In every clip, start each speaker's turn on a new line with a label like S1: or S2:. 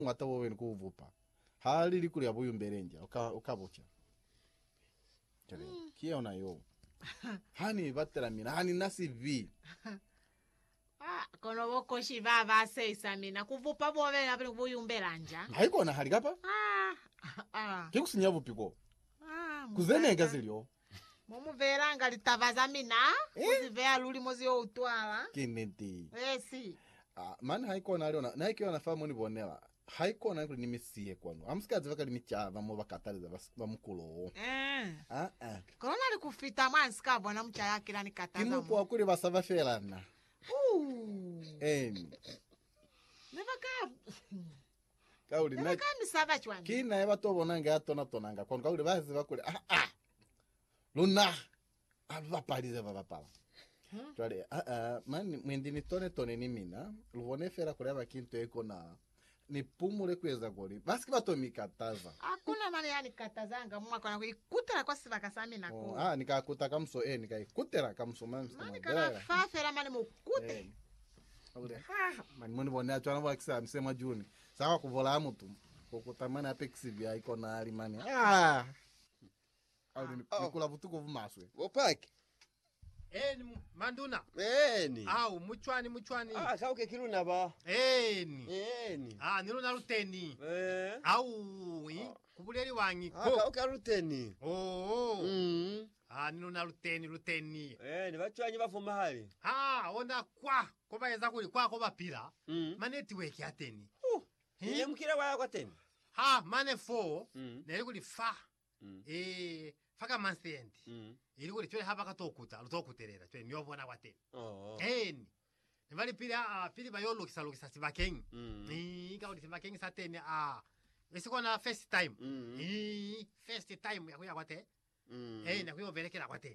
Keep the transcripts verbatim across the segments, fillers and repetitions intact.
S1: ngata wowe nkuvupa hali likuli ya buyu mberenja uka ukabocha tele mm. Kia na yo hani bateramina hani nasivi
S2: ah kono boko shiva baseisa mina kuvupa bobe na buyu mberanja
S1: haiko na hali gapa
S2: ah ah
S1: kikusinya bupiko
S2: ah
S1: kuzenenga zilio
S2: Mumu veranga litavaza mina kuzivea luli mozi yo utwala
S1: kinenti
S2: esi
S1: ah man haiko na aliona na haiko na famu ni bonela haiko na ni misie kwano amsikazi vakali michava mo vakataliza bamukulo
S2: eh
S1: ah ah
S2: kona likufita mwanska bona mcha yake la nikataza
S1: kimupo akuli basava felana
S2: uh
S1: eh
S2: nevaka
S1: kauli na
S2: kama sava chwani
S1: kina eba tobonanga atona tonanga kwano kauli bazi bakule ah ah luna abapalize babapala twale ah ah man mwendini tone tone ni mina luvone fera kuleva kintu eko na ni pumule kweza goli basi batomikataza
S2: hakuna mali yani katazanga mwako na kuikutera kwa siba kasami na ko
S1: oh, ah nikakuta kamso eh nikaikutera kamso man
S2: mani kana fafera mani mukute
S1: eh. Ule ha man mwini bone atwana bakisa msema juni sawa kuvola mtu kokutamana apexi bia iko na ali mani ah au nikula butuko vumaswe
S3: wopaki
S4: eni manduna
S3: eni
S4: au muchwani muchwani
S3: ah kauke kiluna ba
S4: eni
S3: eni
S4: ah niluna ruteni
S3: eh
S4: au ah. Kubuleri wangi
S3: ah kauke ruteni
S4: oh
S3: mm
S4: ah niluna ruteni ruteni
S3: eni bachwanyi bafuma hali
S4: ah ona kwa koba yeza kuli kwa koba pila
S3: mm.
S4: Ma network ya teni
S3: uh ile mkira waya kwa teni
S4: ha mane four
S3: mm.
S4: Neli kuli fa
S3: mm.
S4: eh faka mansendi
S3: mm.
S4: Ili kuli chwe hapa katokuta lutokuterera chwe nyobona kwa teni
S3: oh
S4: eni Nivali pili ah pili bayolo kisalo kisasi bakengi
S3: mm.
S4: Ni kauli bakengi sateni ah Wesiko na first time
S3: mm.
S4: Ni first time ya kuya kwate
S3: mm.
S4: Eh na kuyo verekera kwate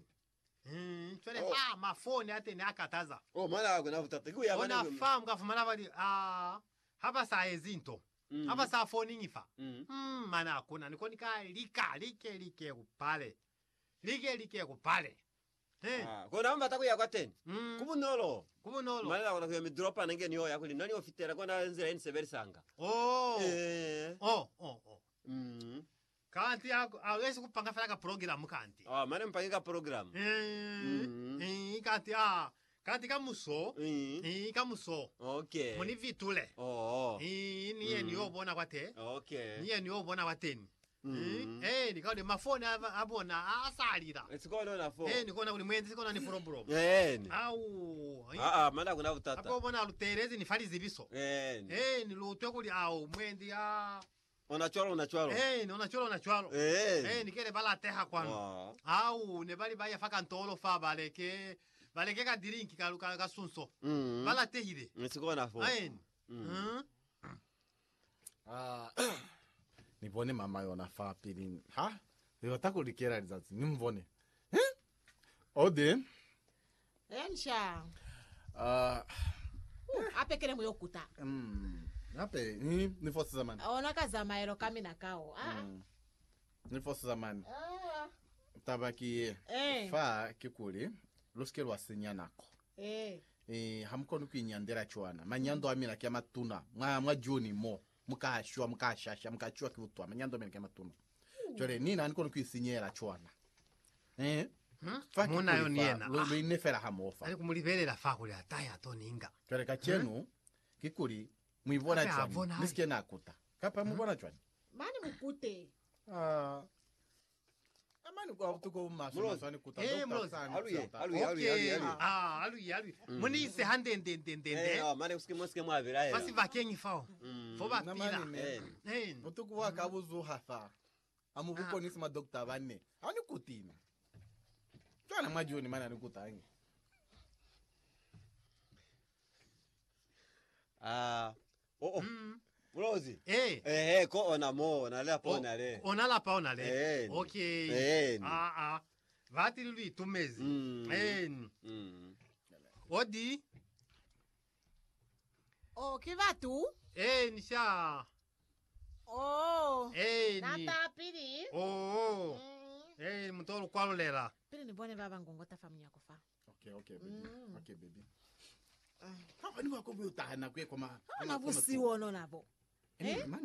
S4: Mm chwe
S3: oh.
S4: ah mafoni ateni akataza
S3: oh mala kuna vutata kuya
S4: bana ona famu kafumana bali ah hapa saa ezinto mm. Hapa saa phone ngifa
S3: mm.
S4: mm mana kuna niko nika lika like like kupale like like kupale
S3: eh ah kona amba takuya kwa teni
S4: mm.
S3: Kubunolo
S4: kubunolo
S3: mala kuna kuya midropa nange niyo yakuli nani ofitera kona nzira ni severi sanga
S4: oh
S3: eh
S4: oh oh oh
S3: mm
S4: kanti yako awezi kupanga faka program kanti
S3: ah mane mpanga program
S4: eh mm. Eh kanti ah kanti kamuso
S3: mm.
S4: Eh kamuso
S3: okay
S4: muni vitule
S3: oh
S4: eh niye mm. Niyo bona kwate
S3: okay
S4: niye niyo bona kwateni
S3: mm.
S4: Eh nikao mafoni abona asalira
S3: etsikona na phone
S4: eh nikona kuli mwenzi sikona ni problem
S3: eh
S4: au
S3: ah ah manda kuna vutata
S4: hapo bona luterezi ni fali zibiso
S3: eh
S4: eh ni lutwe kuli au mwendi ah
S3: unachwalo unachwalo
S4: eh ni unachwalo unachwalo
S3: eh
S4: eh nikele bala teha kwano au ne bali baya faka ntolo fa baleke baleke ka drink ka ka kasunso
S3: mm.
S4: Bala tehire
S3: etsikona phone
S4: eh mm.
S1: ah nibone mama yona fa pili ha yotakulikera rizati nimvone eh ode
S2: ensha
S1: ah
S2: uh, apekele muyokuta
S1: mm ape ni ni fosi zamani
S2: ona kazama ero kamina kao ah mm.
S1: Ni fosi zamani
S2: ah
S1: tabaki
S2: eh.
S1: Fa kikuli loskelo asinya nako
S2: eh
S1: eh hamkono kwinyandera chwana manyando amina kya matuna mwa mwa juni mo mukashwa mukashasha mukachwa kivutwa manyando amina kya matuna chore nina anikono kwisinyera chwana eh
S4: hmm? Muna yo niena
S1: lo lo inefera hamofa
S4: ali kumuliverera fa kuli ataya toninga
S1: chore kachenu hmm? Kikuli muivona chwana nisikie nakuta kapa muivona chwana
S2: mani mukute
S1: ah amani kwa tuko maso masani kuta
S4: eh
S3: aluye aluye aluye
S4: ah aluye aluye muni se hande ndende ndende
S3: eh ah mane usikie moske mwavira eh
S4: basi vakengi fao fo ba pila
S1: eh mutuku wakabuzo hafa amubuko nisi ma doctor bane ani kutina twana majoni mana ni kutangi
S3: ah oh oh Rozi.
S4: Eh.
S3: Eh eh ko ona mo na le pa ona le.
S4: Ona la pa ona le.
S3: Eh.
S4: Okay.
S3: Eh.
S4: Ah ah. Vati lui tumezi.
S3: Mm.
S4: Eh.
S3: Mm.
S4: Odi.
S2: Oh, que va tu?
S4: Eh, nisha.
S2: Oh.
S4: Eh, ni.
S2: Nata piri.
S4: Oh.
S2: Mm.
S4: Eh, mtolo kwalo lera.
S2: Piri ni bone baba ngongota famia kufa.
S1: Okay, okay baby. Mm. Okay baby. Ah, hapa ni wako utahana kwe kwa ma.
S2: Ana vusi wono nabo.
S1: Eni,
S2: Eh?
S1: mani